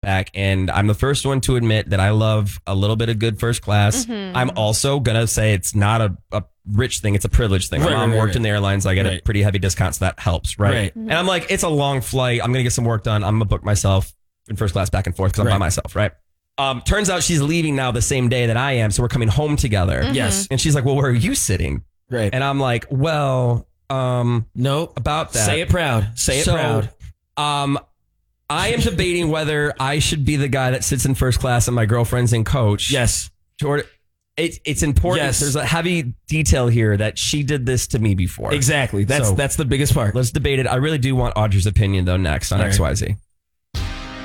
back, and I'm the first one to admit that I love a little bit of good first class. I'm also going to say it's not a rich thing. It's a privilege thing. My mom worked in the airlines. I get a pretty heavy discount, so that helps, right? And I'm like, it's a long flight. I'm going to get some work done. I'm going to book myself in first class back and forth because I'm by myself, right? Turns out she's leaving now the same day that I am, so we're coming home together. Yes. And she's like, well, where are you sitting? Right. And I'm like, well, no, about that. Say it proud. Say it proud. I am debating whether I should be the guy that sits in first class and my girlfriend's in coach. Yes. It's important. Yes. There's a heavy detail here that she did this to me before. Exactly. That's the biggest part. Let's debate it. I really do want Audrey's opinion though next on XYZ.